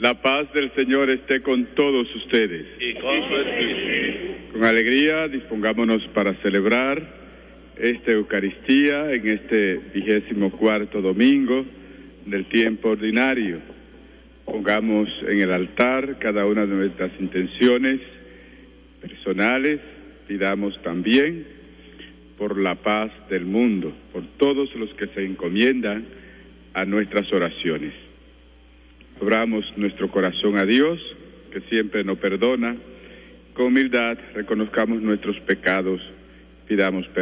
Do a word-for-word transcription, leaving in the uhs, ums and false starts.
La paz del Señor esté con todos ustedes. Y con su espíritu. Con alegría dispongámonos para celebrar esta Eucaristía en este vigésimo cuarto domingo del tiempo ordinario. Pongamos en el altar cada una de nuestras intenciones personales. Pidamos también por la paz del mundo, por todos los que se encomiendan a nuestras oraciones. Abramos nuestro corazón a Dios, que siempre nos perdona. Con humildad reconozcamos nuestros pecados, pidamos perdón.